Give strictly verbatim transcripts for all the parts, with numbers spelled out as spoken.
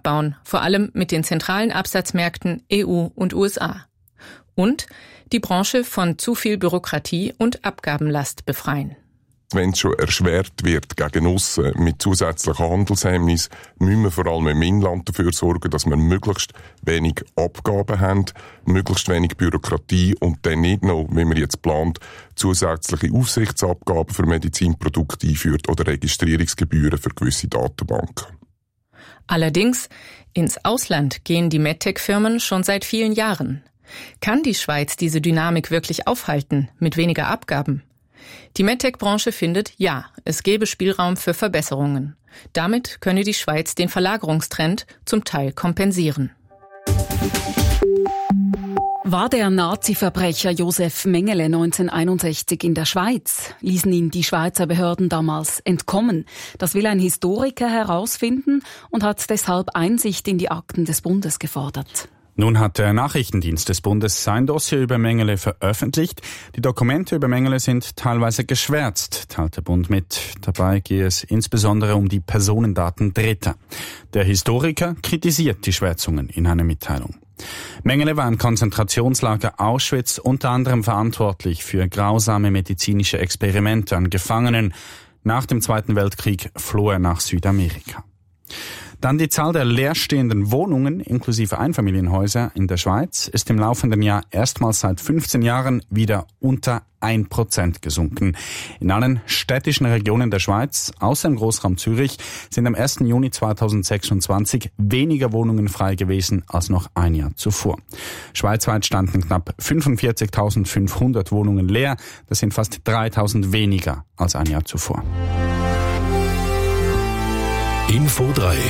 aufbauen, vor allem mit den zentralen Absatzmärkten E U und U S A. Und die Branche von zu viel Bürokratie und Abgabenlast befreien. Wenn es schon erschwert wird gegen aussen mit zusätzlichen Handelshemmnissen, müssen wir vor allem im Inland dafür sorgen, dass wir möglichst wenig Abgaben haben, möglichst wenig Bürokratie und dann nicht noch, wie man jetzt plant, zusätzliche Aufsichtsabgaben für Medizinprodukte einführt oder Registrierungsgebühren für gewisse Datenbanken. Allerdings, ins Ausland gehen die MedTech-Firmen schon seit vielen Jahren. Kann die Schweiz diese Dynamik wirklich aufhalten, mit weniger Abgaben? Die MedTech-Branche findet, ja, es gäbe Spielraum für Verbesserungen. Damit könne die Schweiz den Verlagerungstrend zum Teil kompensieren. War der Nazi-Verbrecher Josef Mengele neunzehnhunderteinundsechzig in der Schweiz? Ließen ihn die Schweizer Behörden damals entkommen? Das will ein Historiker herausfinden und hat deshalb Einsicht in die Akten des Bundes gefordert. Nun hat der Nachrichtendienst des Bundes sein Dossier über Mengele veröffentlicht. Die Dokumente über Mengele sind teilweise geschwärzt, teilt der Bund mit. Dabei gehe es insbesondere um die Personendaten Dritter. Der Historiker kritisiert die Schwärzungen in einer Mitteilung. Mengele war im Konzentrationslager Auschwitz unter anderem verantwortlich für grausame medizinische Experimente an Gefangenen. Nach dem Zweiten Weltkrieg floh er nach Südamerika. Dann die Zahl der leerstehenden Wohnungen inklusive Einfamilienhäuser in der Schweiz ist im laufenden Jahr erstmals seit fünfzehn Jahren wieder unter ein Prozent gesunken. In allen städtischen Regionen der Schweiz, außer im Großraum Zürich, sind am ersten Juni zweitausendsechsundzwanzig weniger Wohnungen frei gewesen als noch ein Jahr zuvor. Schweizweit standen knapp fünfundvierzigtausendfünfhundert Wohnungen leer. Das sind fast dreitausend weniger als ein Jahr zuvor. Info drei.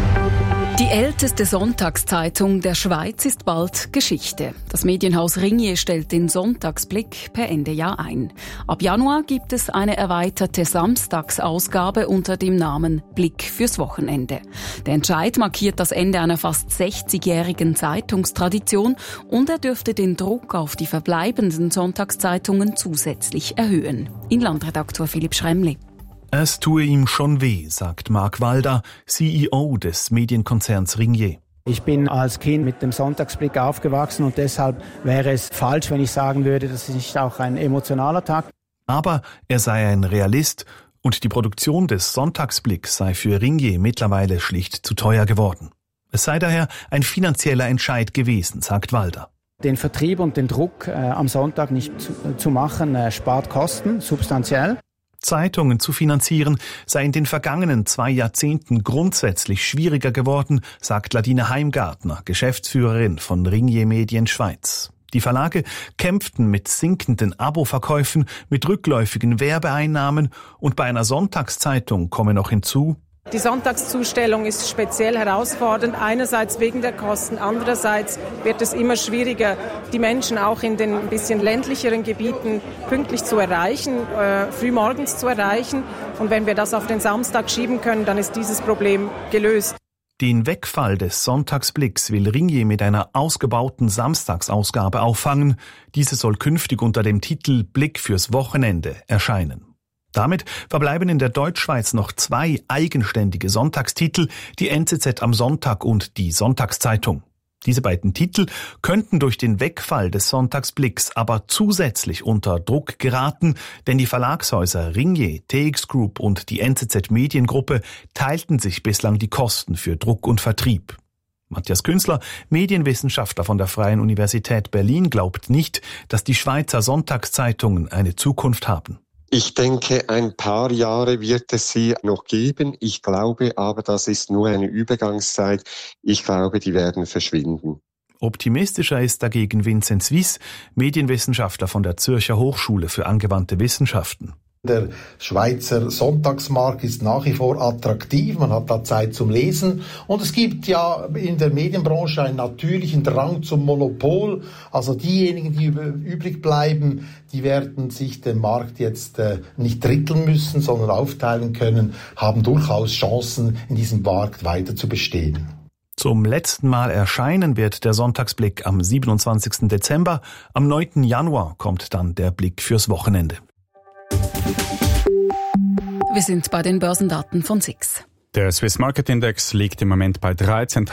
Die älteste Sonntagszeitung der Schweiz ist bald Geschichte. Das Medienhaus Ringier stellt den Sonntagsblick per Ende Jahr ein. Ab Januar gibt es eine erweiterte Samstagsausgabe unter dem Namen Blick fürs Wochenende. Der Entscheid markiert das Ende einer fast sechzigjährigen Zeitungstradition und er dürfte den Druck auf die verbleibenden Sonntagszeitungen zusätzlich erhöhen. Inlandredaktor Philipp Schremli. Es tue ihm schon weh, sagt Marc Walda, C E O des Medienkonzerns Ringier. Ich bin als Kind mit dem Sonntagsblick aufgewachsen und deshalb wäre es falsch, wenn ich sagen würde, das ist nicht auch ein emotionaler Tag. Aber er sei ein Realist und die Produktion des Sonntagsblicks sei für Ringier mittlerweile schlicht zu teuer geworden. Es sei daher ein finanzieller Entscheid gewesen, sagt Walda. Den Vertrieb und den Druck äh, am Sonntag nicht zu, äh, zu machen, äh, spart Kosten, substanziell. Zeitungen zu finanzieren, sei in den vergangenen zwei Jahrzehnten grundsätzlich schwieriger geworden, sagt Ladine Heimgartner, Geschäftsführerin von Ringier Medien Schweiz. Die Verlage kämpften mit sinkenden Aboverkäufen, mit rückläufigen Werbeeinnahmen und bei einer Sonntagszeitung komme noch hinzu: Die Sonntagszustellung ist speziell herausfordernd, einerseits wegen der Kosten, andererseits wird es immer schwieriger, die Menschen auch in den ein bisschen ländlicheren Gebieten pünktlich zu erreichen, äh, frühmorgens zu erreichen. Und wenn wir das auf den Samstag schieben können, dann ist dieses Problem gelöst. Den Wegfall des Sonntagsblicks will Ringier mit einer ausgebauten Samstagsausgabe auffangen. Diese soll künftig unter dem Titel Blick fürs Wochenende erscheinen. Damit verbleiben in der Deutschschweiz noch zwei eigenständige Sonntagstitel, die N Z Z am Sonntag und die Sonntagszeitung. Diese beiden Titel könnten durch den Wegfall des Sonntagsblicks aber zusätzlich unter Druck geraten, denn die Verlagshäuser Ringier, T X Group und die N Z Z Mediengruppe teilten sich bislang die Kosten für Druck und Vertrieb. Matthias Künzler, Medienwissenschaftler von der Freien Universität Berlin, glaubt nicht, dass die Schweizer Sonntagszeitungen eine Zukunft haben. Ich denke, ein paar Jahre wird es sie noch geben. Ich glaube aber, das ist nur eine Übergangszeit. Ich glaube, die werden verschwinden. Optimistischer ist dagegen Vincent Suisse, Medienwissenschaftler von der Zürcher Hochschule für angewandte Wissenschaften. Der Schweizer Sonntagsmarkt ist nach wie vor attraktiv, man hat da Zeit zum Lesen und es gibt ja in der Medienbranche einen natürlichen Drang zum Monopol. Also diejenigen, die übrig bleiben, die werden sich den Markt jetzt äh, nicht dritteln müssen, sondern aufteilen können, haben durchaus Chancen, in diesem Markt weiter zu bestehen. Zum letzten Mal erscheinen wird der Sonntagsblick am siebenundzwanzigsten Dezember. Am neunten Januar kommt dann der Blick fürs Wochenende. Wir sind bei den Börsendaten von S I X. Der Swiss Market Index liegt im Moment bei dreizehn